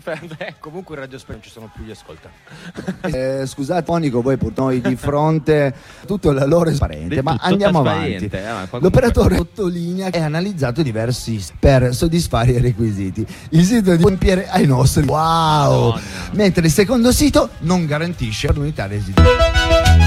Comunque in Radio Spagna non ci sono più gli ascolta. Scusate, Monico, voi purtroppo di fronte tutto la loro trasparente, ma andiamo avanti. L'operatore sottolinea che ha analizzato diversi per soddisfare i requisiti. Il sito di pompiere ai nostri mentre il secondo sito non garantisce unità residenziale.